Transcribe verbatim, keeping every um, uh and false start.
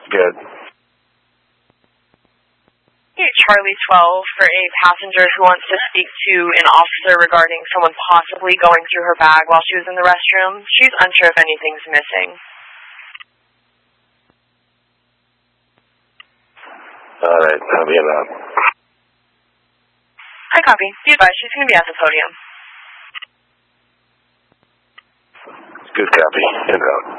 Good. Hey, Charlie twelve for a passenger who wants to speak to an officer regarding someone possibly going through her bag while she was in the restroom. She's unsure if anything's missing. All right, I'll be around. Hi, copy. Be advised, she's going to be at the podium. Good copy. In route.